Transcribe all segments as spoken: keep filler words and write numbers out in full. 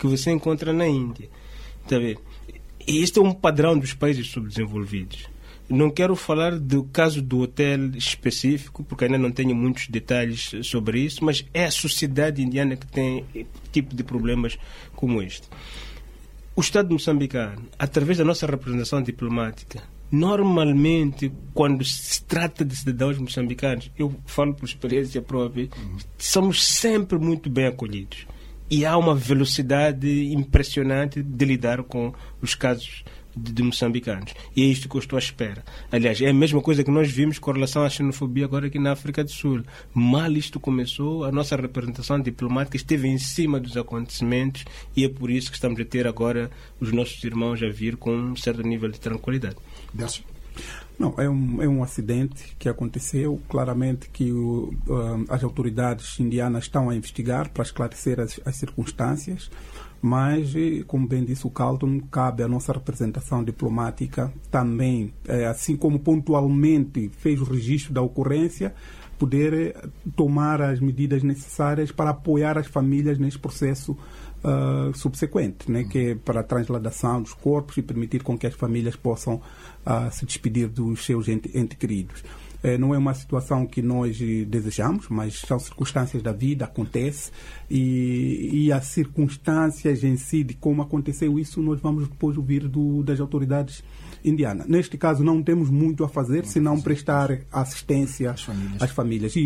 que você encontra na Índia. Está a ver? E este é um padrão dos países subdesenvolvidos. Não quero falar do caso do hotel específico, porque ainda não tenho muitos detalhes sobre isso, mas é a sociedade indiana que tem tipo de problemas como este. O Estado moçambicano, através da nossa representação diplomática, normalmente, quando se trata de cidadãos moçambicanos, eu falo por experiência própria, somos sempre muito bem acolhidos. E há uma velocidade impressionante de lidar com os casos de, de moçambicanos. E é isto que eu estou à espera. Aliás, é a mesma coisa que nós vimos com relação à xenofobia agora aqui na África do Sul. Mal isto começou, a nossa representação diplomática esteve em cima dos acontecimentos e é por isso que estamos a ter agora os nossos irmãos a vir com um certo nível de tranquilidade. Décio? Não, é um, é um acidente que aconteceu. Claramente que o, uh, as autoridades indianas estão a investigar para esclarecer as, as circunstâncias, mas, como bem disse o Carlton, cabe à nossa representação diplomática também, é, assim como pontualmente fez o registro da ocorrência, poder tomar as medidas necessárias para apoiar as famílias nesse processo Uh, subsequente, né, que é para a transladação dos corpos e permitir com que as famílias possam uh, se despedir dos seus entes ente queridos. Uh, não é uma situação que nós desejamos, mas são circunstâncias da vida, acontece, e, e as circunstâncias em si de como aconteceu isso nós vamos depois ouvir do, das autoridades indianas. Neste caso não temos muito a fazer, muito senão fazer. prestar assistência às famílias, às famílias. E,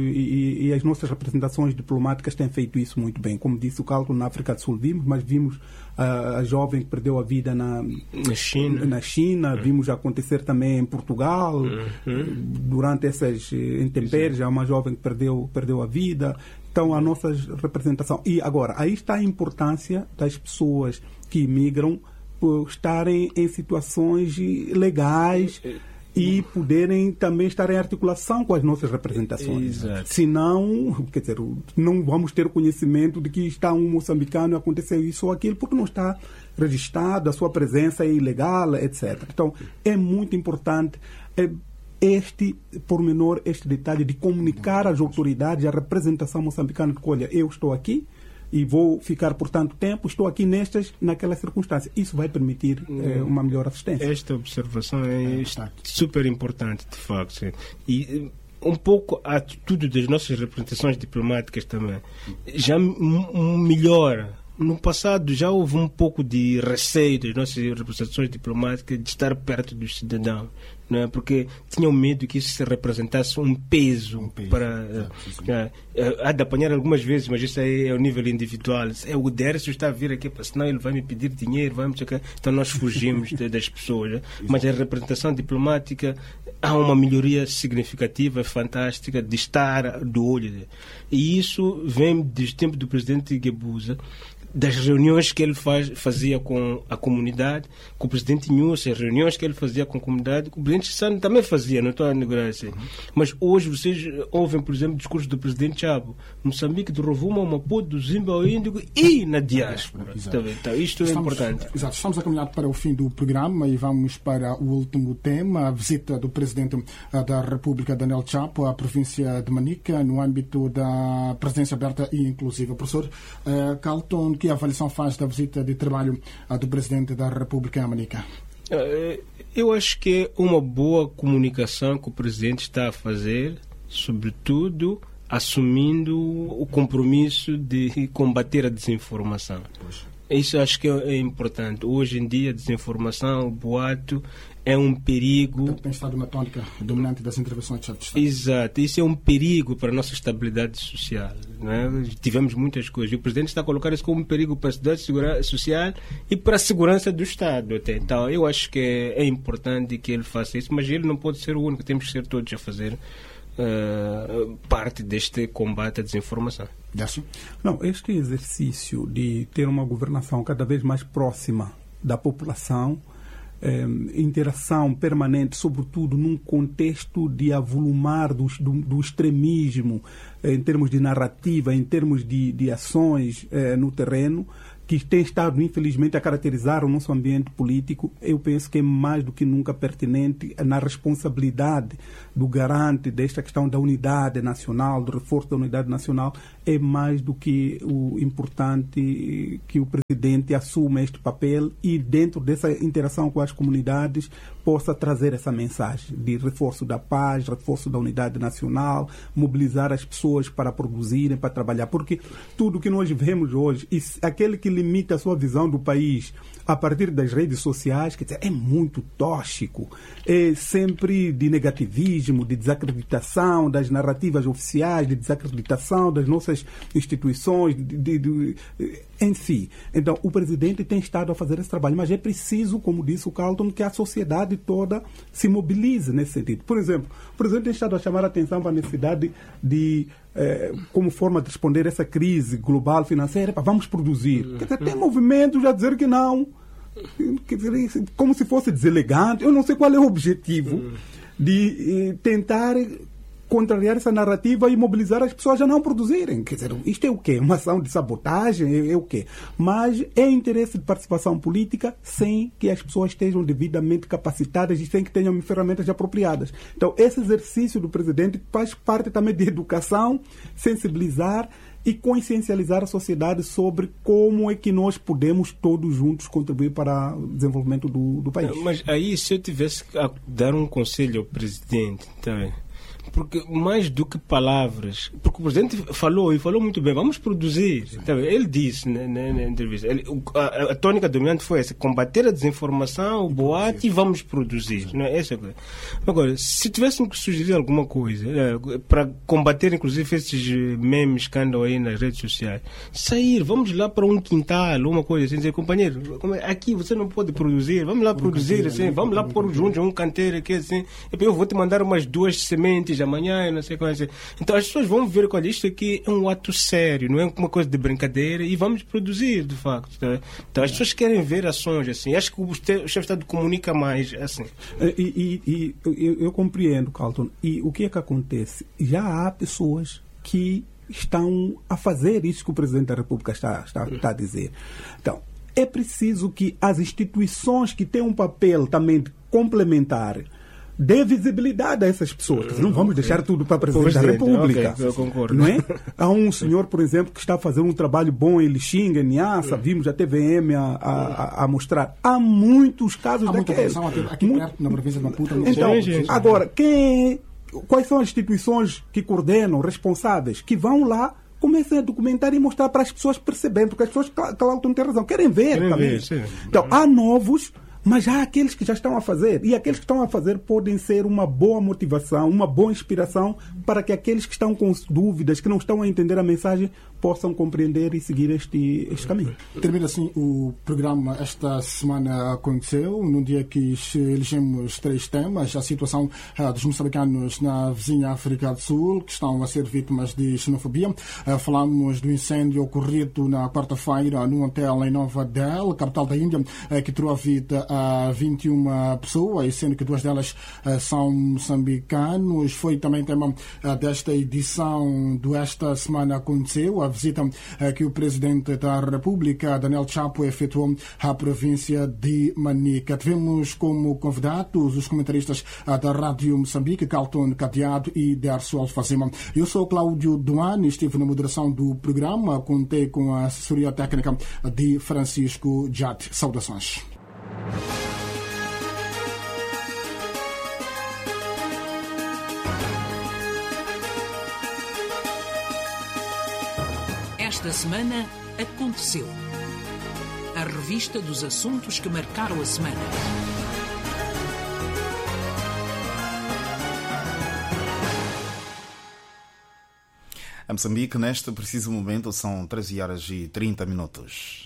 e, e as nossas representações diplomáticas têm feito isso muito bem. Como disse o Carlos, na África do Sul vimos, mas vimos uh, a jovem que perdeu a vida na, na China, na China. Uhum. Vimos acontecer também em Portugal, uhum. durante essas intempéries, há uma jovem que perdeu, perdeu a vida. Então, a nossa representação. E agora, aí está a importância das pessoas que imigram estarem em situações legais e poderem também estar em articulação com as nossas representações. Exato. Senão, quer dizer, não vamos ter conhecimento de que está um moçambicano e aconteceu isso ou aquilo, porque não está registrado, a sua presença é ilegal, etcétera. Então, é muito importante é, este pormenor, este detalhe de comunicar às autoridades, à representação moçambicana, que, olha, eu estou aqui e vou ficar por tanto tempo, estou aqui nestas, naquela circunstância. Isso vai permitir eh, uma melhor assistência. Esta observação é, é super importante, de facto. E um pouco a atitude das nossas representações diplomáticas também já melhora. No passado já houve um pouco de receio das nossas representações diplomáticas de estar perto dos cidadãos, não é? Porque tinham medo que isso se representasse um peso, um peso para... É, é, há de apanhar algumas vezes, mas isso aí é ao nível individual. É, o Dércio está a vir aqui, senão ele vai me pedir dinheiro, vai me checar. Então nós fugimos de, das pessoas. Né? Mas a representação diplomática há uma melhoria significativa, fantástica, de estar do olho. E isso vem desde o tempo do presidente Guebuza, das reuniões que ele faz, fazia com a comunidade, com o presidente Nunes, as reuniões que ele fazia com a comunidade, com o presidente Sano também fazia, não estou a negar assim. Uhum. Mas hoje vocês ouvem, por exemplo, o discurso do presidente Chabo, Moçambique, do Rovuma, Maputo, do Zimba, ao Índico e na diáspora. Então, então, isto estamos, é importante. Exato. Estamos a caminhar para o fim do programa e vamos para o último tema, a visita do presidente da República, Daniel Chapo, à província de Manica, no âmbito da presidência aberta e inclusiva. Professor uh, Carlton, que avaliação faz da visita de trabalho uh, do presidente da República a Manica? Eu acho que é uma boa comunicação que o presidente está a fazer, sobretudo assumindo o compromisso de combater a desinformação. Poxa. Isso acho que é importante. Hoje em dia, a desinformação, o boato, é um perigo. Tem estado uma tônica dominante das intervenções de chefe de Estado. Exato. Isso é um perigo para a nossa estabilidade social. Não é? Tivemos muitas coisas. E o presidente está a colocar isso como um perigo para a estabilidade social e para a segurança do Estado. Até. Então, eu acho que é, é importante que ele faça isso, mas ele não pode ser o único. Temos que ser todos a fazer Uh, parte deste combate à desinformação. Não, este exercício de ter uma governação cada vez mais próxima da população, eh, interação permanente, sobretudo num contexto de avolumar do, do, do extremismo, eh, em termos de narrativa, em termos de, de ações eh, no terreno, que tem estado, infelizmente, a caracterizar o nosso ambiente político, eu penso que é mais do que nunca pertinente na responsabilidade do garante desta questão da unidade nacional, do reforço da unidade nacional, é mais do que o importante que o presidente assuma este papel e, dentro dessa interação com as comunidades, possa trazer essa mensagem de reforço da paz, reforço da unidade nacional, mobilizar as pessoas para produzirem, para trabalhar. Porque tudo que nós vemos hoje, e aquele que limita a sua visão do país a partir das redes sociais, quer dizer, é muito tóxico, é sempre de negativismo, de desacreditação das narrativas oficiais, de desacreditação das nossas instituições, de, de, de, em si. Então, o presidente tem estado a fazer esse trabalho, mas é preciso, como disse o Carlton, que a sociedade toda se mobilize nesse sentido. Por exemplo, o presidente tem estado a chamar a atenção para a necessidade de, eh, como forma de responder a essa crise global financeira, pá, vamos produzir. Quer dizer, tem movimentos a dizer que não. Quer dizer, como se fosse deselegante. Eu não sei qual é o objetivo de eh, tentar contrariar essa narrativa e mobilizar as pessoas a não produzirem. Quer dizer, isto é o quê? Uma ação de sabotagem? É, é o quê? Mas é interesse de participação política sem que as pessoas estejam devidamente capacitadas e sem que tenham ferramentas apropriadas. Então, esse exercício do presidente faz parte também de educação, sensibilizar e consciencializar a sociedade sobre como é que nós podemos todos juntos contribuir para o desenvolvimento do, do país. Mas aí, se eu tivesse que dar um conselho ao presidente, tá? Porque mais do que palavras, porque o presidente falou e falou muito bem, vamos produzir. Tá? Ele disse na, na, na entrevista, ele, a, a tônica dominante foi essa: combater a desinformação, o boate, e vamos produzir. Não é essa coisa. Agora, se tivéssemos que sugerir alguma coisa é, para combater, inclusive, esses memes que andam aí nas redes sociais, sair, vamos lá para um quintal, uma coisa assim, dizer, companheiro, aqui você não pode produzir, vamos lá produzir, assim, vamos lá pôr juntos um canteiro aqui, assim, e eu vou te mandar umas duas sementes amanhã, não sei como é. Então as pessoas vão ver que olha, isto aqui é um ato sério, não é uma coisa de brincadeira, e vamos produzir, de facto. Tá? Então as pessoas querem ver ações assim. Acho que o chefe de Estado comunica mais assim. E, e, e eu, eu compreendo, Carlton. E o que é que acontece? Já há pessoas que estão a fazer isso que o Presidente da República está, está, está a dizer. Então, é preciso que as instituições que têm um papel também complementar dê visibilidade a essas pessoas. Não vamos deixar tudo para o Presidente da República. Okay, eu concordo. Não é? Há um senhor, por exemplo, que está a fazer um trabalho bom em Lixinga, em Niassa, vimos a T V M a, a, a mostrar. Há muitos casos daqueles. Aqui perto, na província de Maputo. Então, agora, quem, quais são as instituições que coordenam, responsáveis, que vão lá, comecem a documentar e mostrar para as pessoas perceberem, porque as pessoas, claro, não têm razão, querem ver querem também. Ver, sim. Então, há novos, mas há aqueles que já estão a fazer. E aqueles que estão a fazer podem ser uma boa motivação, uma boa inspiração para que aqueles que estão com dúvidas, que não estão a entender a mensagem, possam compreender e seguir este, este caminho. Termina assim o programa. Esta semana aconteceu, no dia que elegemos três temas: a situação uh, dos moçambicanos na vizinha África do Sul, que estão a ser vítimas de xenofobia. Uh, falamos do incêndio ocorrido na quarta-feira num hotel em Nova Delhi, capital da Índia, uh, que tirou a vida a vinte e uma pessoas, sendo que duas delas uh, são moçambicanos. Foi também tema uh, desta edição do Esta Semana Aconteceu, a visita uh, que o Presidente da República, Daniel Chapo, efetuou à província de Manica. Tivemos como convidados os comentaristas uh, da Rádio Moçambique, Carlton Cadeado e Derso Alfazema. Eu sou Cláudio Duane, estive na moderação do programa, contei com a assessoria técnica de Francisco Jade. Saudações. Esta semana aconteceu. A revista dos assuntos que marcaram a semana. A Moçambique, neste preciso momento, são treze horas e trinta minutos.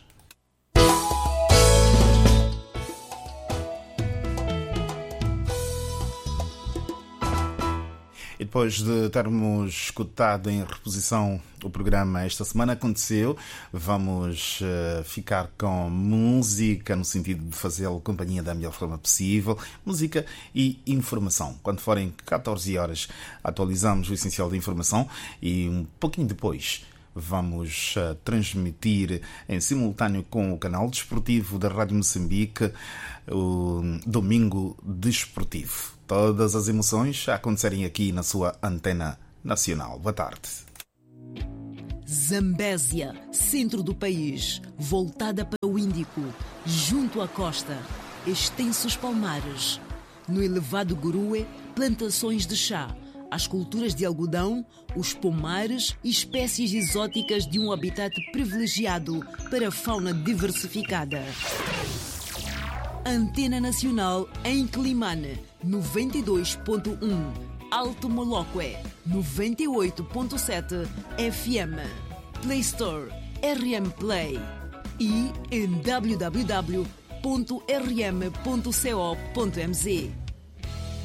E depois de termos escutado em reposição o programa Esta Semana Aconteceu, vamos uh, ficar com música, no sentido de fazê-lo companhia da melhor forma possível, música e informação. Quando forem catorze horas, atualizamos o essencial da informação e um pouquinho depois vamos uh, transmitir em simultâneo com o canal desportivo da Rádio Moçambique o Domingo Desportivo. Todas as emoções a acontecerem aqui na sua antena nacional. Boa tarde. Zambésia, centro do país, voltada para o Índico, junto à costa, extensos palmares. No elevado Gurue, plantações de chá, as culturas de algodão, os pomares e espécies exóticas de um habitat privilegiado para a fauna diversificada. Antena Nacional em Climane, noventa e dois ponto um. Alto Moloque, noventa e oito ponto sete F M. Play Store, R M Play. E em w w w ponto r m ponto co ponto m z.